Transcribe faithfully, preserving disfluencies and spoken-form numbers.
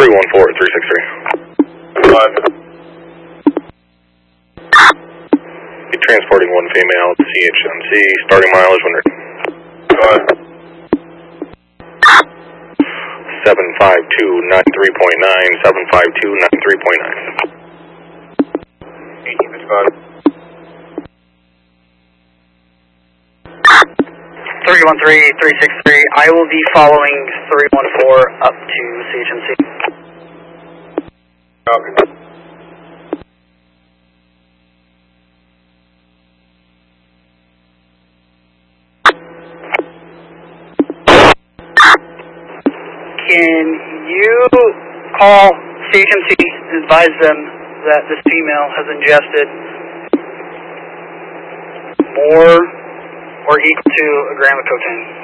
three one four, three six three. Five. Be transporting one female to C H M C, starting mileage when ready. Five. seven five two nine three point nine, seven five two nine three point nine. eighteen fifty-five. three one three, three six three, I will be following three one four up to C H M C. Okay. Can you call C H M C and advise them that this female has ingested more or equal to a gram of cocaine?